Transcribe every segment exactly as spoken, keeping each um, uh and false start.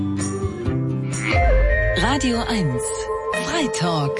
Radio eins Freitalk.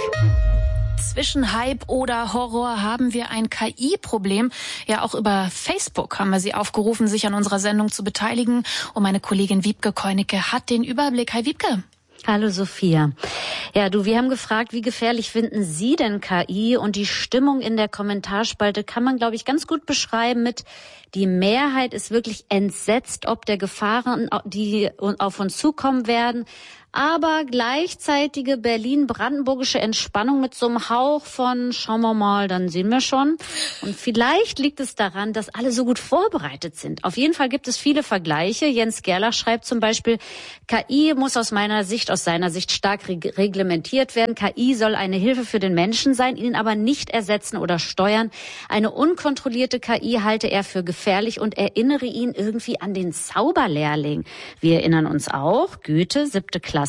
Zwischen Hype oder Horror haben wir ein K I-Problem. Ja, auch über Facebook haben wir Sie aufgerufen, sich an unserer Sendung zu beteiligen. Und meine Kollegin Wiebke Koinecke hat den Überblick. Hi Wiebke. Hallo Sophia. Ja, du, wir haben gefragt, wie gefährlich finden Sie denn K I? Und die Stimmung in der Kommentarspalte kann man, glaube ich, ganz gut beschreiben mit: Die Mehrheit ist wirklich entsetzt ob der Gefahren, die auf uns zukommen werden. Aber gleichzeitige berlin-brandenburgische Entspannung mit so einem Hauch von schauen wir mal, dann sehen wir schon. Und vielleicht liegt es daran, dass alle so gut vorbereitet sind. Auf jeden Fall gibt es viele Vergleiche. Jens Gerlach schreibt zum Beispiel: K I muss aus meiner Sicht, aus seiner Sicht stark reg- reglementiert werden. K I soll eine Hilfe für den Menschen sein, ihn aber nicht ersetzen oder steuern. Eine unkontrollierte K I halte er für gefährlich und erinnere ihn irgendwie an den Zauberlehrling. Wir erinnern uns auch, Goethe, siebte Klasse.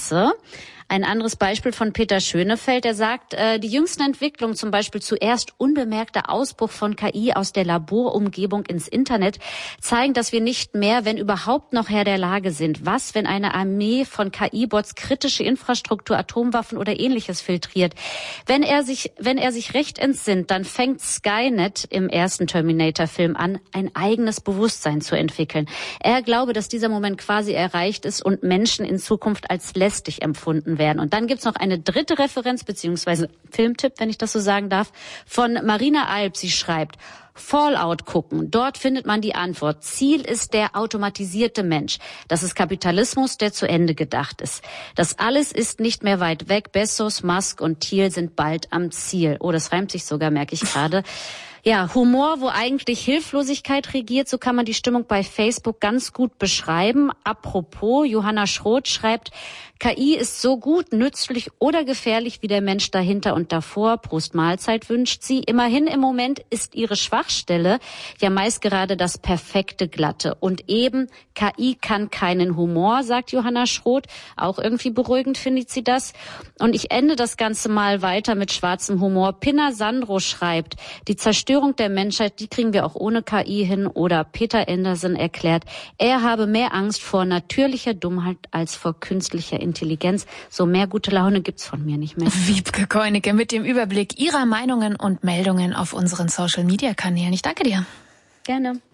Ein anderes Beispiel von Peter Schönefeld, der sagt, äh, die jüngsten Entwicklungen, zum Beispiel zuerst unbemerkter Ausbruch von K I aus der Laborumgebung ins Internet, zeigen, dass wir nicht mehr, wenn überhaupt noch Herr der Lage sind. Was, wenn eine Armee von K I-Bots kritische Infrastruktur, Atomwaffen oder Ähnliches filtriert? Wenn er sich, wenn er sich recht entsinnt, dann fängt Skynet im ersten Terminator-Film an, ein eigenes Bewusstsein zu entwickeln. Er glaube, dass dieser Moment quasi erreicht ist und Menschen in Zukunft als lästig empfunden werden. Und dann gibt's noch eine dritte Referenz, beziehungsweise Filmtipp, wenn ich das so sagen darf, von Marina Alp. Sie schreibt: Fallout gucken. Dort findet man die Antwort. Ziel ist der automatisierte Mensch. Das ist Kapitalismus, der zu Ende gedacht ist. Das alles ist nicht mehr weit weg. Bezos, Musk und Thiel sind bald am Ziel. Oh, das reimt sich sogar, merke ich gerade. Ja, Humor, wo eigentlich Hilflosigkeit regiert, so kann man die Stimmung bei Facebook ganz gut beschreiben. Apropos, Johanna Schroth schreibt: K I ist so gut, nützlich oder gefährlich wie der Mensch dahinter und davor. Prost Mahlzeit wünscht sie. Immerhin im Moment ist ihre Schwachstelle ja meist gerade das perfekte Glatte. Und eben, K I kann keinen Humor, sagt Johanna Schroth. Auch irgendwie beruhigend findet sie das. Und ich ende das Ganze mal weiter mit schwarzem Humor. Pinna Sandro schreibt: Die Zerstörung der Menschheit, die kriegen wir auch ohne K I hin. Oder Peter Anderson erklärt, er habe mehr Angst vor natürlicher Dummheit als vor künstlicher Intelligenz. So mehr gute Laune gibt's von mir nicht mehr. Wiebke Koinecke mit dem Überblick Ihrer Meinungen und Meldungen auf unseren Social-Media-Kanälen. Ich danke dir. Gerne.